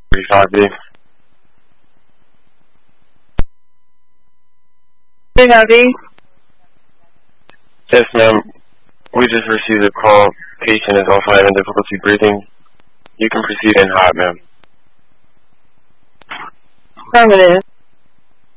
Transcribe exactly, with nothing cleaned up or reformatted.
thirty-five B. thirty-five B? Yes, ma'am. We just received a call. Patient is also having difficulty breathing. You can proceed in hot, ma'am. Affirmative.